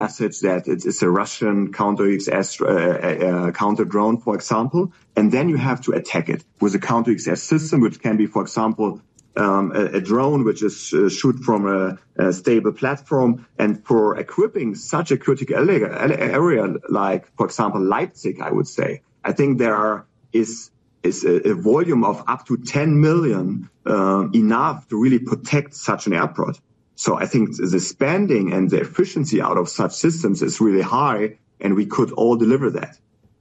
message that it's a Russian counter-XS counter drone, for example, and then you have to attack it with a counter-XS system, which can be, for example, a drone which is shoot from a stable platform. And for equipping such a critical area like, for example, Leipzig, I would say, I think there is a volume of up to 10 million enough to really protect such an airport. So I think the spending and the efficiency out of such systems is really high, and we could all deliver that.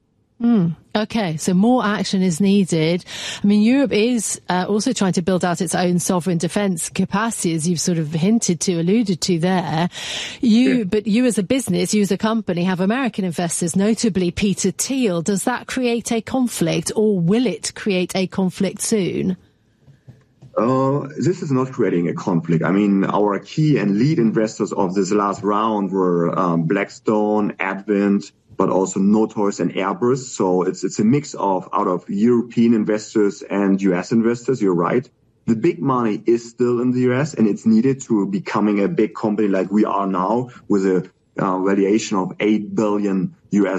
Okay, so more action is needed. I mean, Europe is also trying to build out its own sovereign defence capacity, as you've sort of alluded to there. But you as a business, you as a company, have American investors, notably Peter Thiel. Does that create a conflict, or will it create a conflict soon? This is not creating a conflict. I mean, our key and lead investors of this last round were Blackstone, Advent, but also Notos and Airbus. So it's a mix out of European investors and US investors. You're right. The big money is still in the US, and it's needed to becoming a big company like we are now, with a valuation of $8 billion.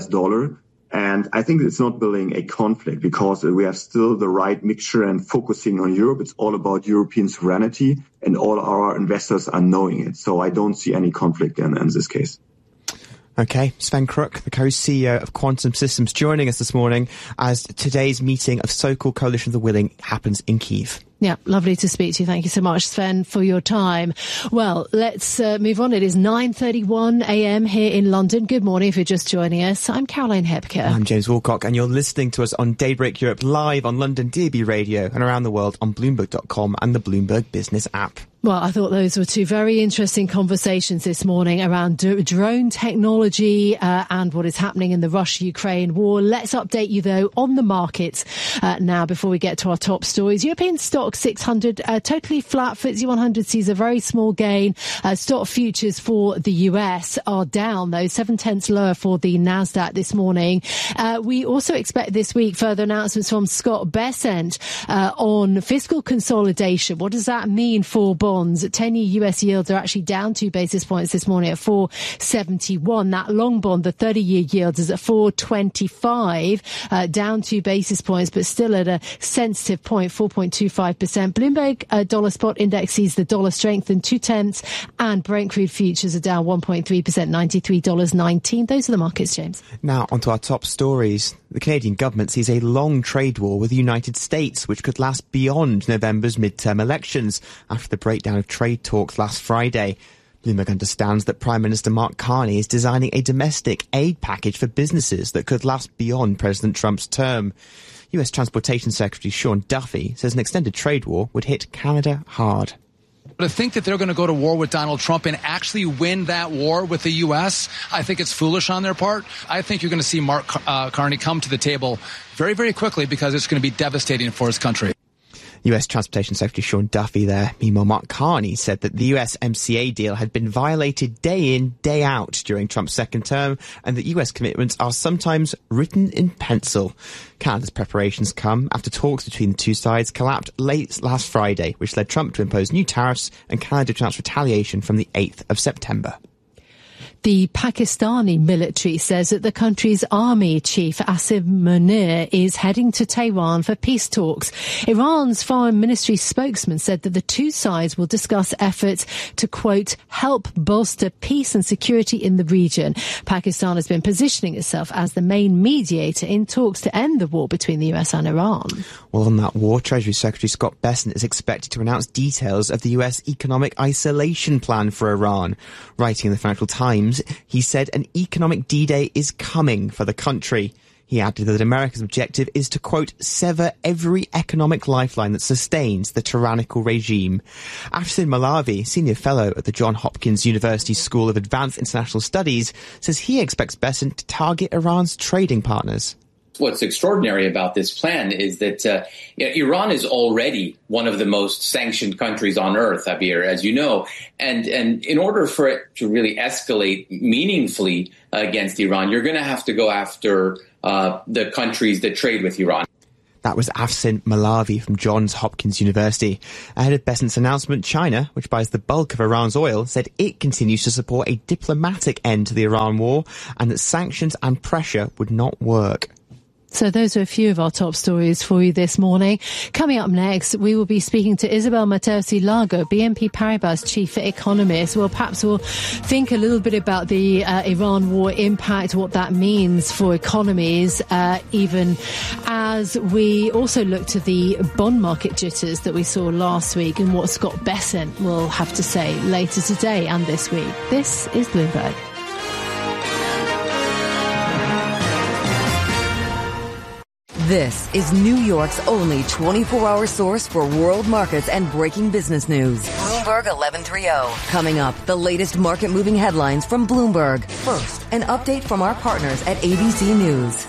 And I think it's not building a conflict, because we have still the right mixture and focusing on Europe. It's all about European sovereignty, and all our investors are knowing it. So I don't see any conflict in this case. Okay, Sven Kruk, the co-CEO of Quantum Systems, joining us this morning as today's meeting of so-called Coalition of the Willing happens in Kyiv. Yeah, lovely to speak to you. Thank you so much, Sven, for your time. Well, let's move on. It is 9:31 a.m. here in London. Good morning if you're just joining us. I'm Caroline Hepker. I'm James Wilcock, and you're listening to us on Daybreak Europe live on London DAB Radio and around the world on Bloomberg.com and the Bloomberg Business app. Well, I thought those were two very interesting conversations this morning around drone technology and what is happening in the Russia-Ukraine war. Let's update you, though, on the markets now before we get to our top stories. European stock 600 totally flat. FTSE 100 sees a very small gain. Stock futures for the US are down, though, 0.7 lower for the NASDAQ this morning. We also expect this week further announcements from Scott Bessent on fiscal consolidation. What does that mean for bonds? 10-year US yields are actually down 2 basis points this morning at 4.71. That long bond, the 30-year yield, is at 4.25, down 2 basis points, but still at a sensitive point, 4.25%. Bloomberg dollar spot index sees the dollar strengthen 0.2, and Brent crude futures are down 1.3%, $93.19. Those are the markets, James. Now onto our top stories. The Canadian government sees a long trade war with the United States, which could last beyond November's midterm elections after the breakdown of trade talks last Friday. Bloomberg understands that Prime Minister Mark Carney is designing a domestic aid package for businesses that could last beyond President Trump's term. US Transportation Secretary Sean Duffy says an extended trade war would hit Canada hard. To think that they're going to go to war with Donald Trump and actually win that war with the U.S., I think it's foolish on their part. I think you're going to see Mark Carney come to the table very, very quickly, because it's going to be devastating for his country. US Transportation Secretary Sean Duffy there. Meanwhile, Mark Carney said that the USMCA deal had been violated day in, day out during Trump's second term, and that US commitments are sometimes written in pencil. Canada's preparations come after talks between the two sides collapsed late last Friday, which led Trump to impose new tariffs and Canada to announce retaliation from the 8th of September. The Pakistani military says that the country's army chief, Asim Munir, is heading to Tehran for peace talks. Iran's foreign ministry spokesman said that the two sides will discuss efforts to, quote, help bolster peace and security in the region. Pakistan has been positioning itself as the main mediator in talks to end the war between the US and Iran. Well, on that war, Treasury Secretary Scott Bessent is expected to announce details of the US economic isolation plan for Iran. Writing in the Financial Times, he said an economic D-Day is coming for the country. He added that America's objective is to, quote, sever every economic lifeline that sustains the tyrannical regime. Afshin Malavi, senior fellow at the Johns Hopkins University School of Advanced International Studies, says he expects Bessent to target Iran's trading partners. What's extraordinary about this plan is that Iran is already one of the most sanctioned countries on earth, Javier, as you know. And in order for it to really escalate meaningfully against Iran, you're going to have to go after the countries that trade with Iran. That was Afsin Malavi from Johns Hopkins University. Ahead of Besant's announcement, China, which buys the bulk of Iran's oil, said it continues to support a diplomatic end to the Iran war and that sanctions and pressure would not work. So those are a few of our top stories for you this morning. Coming up next, we will be speaking to Isabel Mateusi Lago, BNP Paribas chief economist. Well, perhaps we'll think a little bit about the Iran war impact, what that means for economies, even as we also look to the bond market jitters that we saw last week and what Scott Bessent will have to say later today and this week. This is Bloomberg. This is New York's only 24-hour source for world markets and breaking business news. Bloomberg 1130. Coming up, the latest market-moving headlines from Bloomberg. First, an update from our partners at ABC News.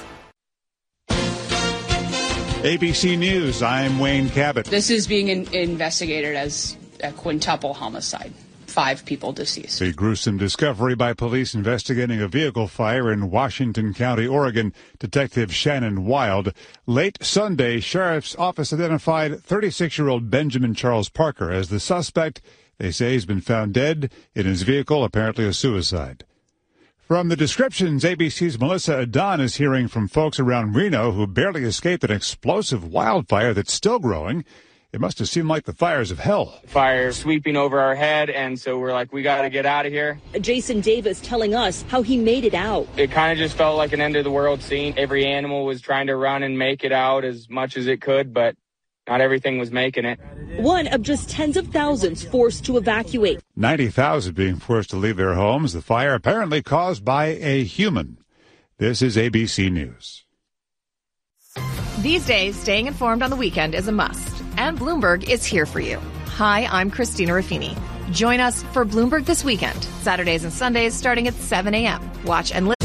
ABC News, I'm Wayne Cabot. This is being investigated as a quintuple homicide. 5 people deceased. The gruesome discovery by police investigating a vehicle fire in Washington County, Oregon. Detective Shannon Wild. Late Sunday, Sheriff's Office identified 36-year-old Benjamin Charles Parker as the suspect. They say he's been found dead in his vehicle, apparently a suicide. From the descriptions, ABC's Melissa Adan is hearing from folks around Reno who barely escaped an explosive wildfire that's still growing. It must have seemed like the fires of hell. Fire sweeping over our head, and so we're like, we got to get out of here. Jason Davis telling us how he made it out. It kind of just felt like an end-of-the-world scene. Every animal was trying to run and make it out as much as it could, but not everything was making it. One of just tens of thousands forced to evacuate. 90,000 being forced to leave their homes. The fire apparently caused by a human. This is ABC News. These days, staying informed on the weekend is a must. And Bloomberg is here for you. Hi, I'm Christina Ruffini. Join us for Bloomberg This Weekend, Saturdays and Sundays starting at 7 a.m. Watch and listen.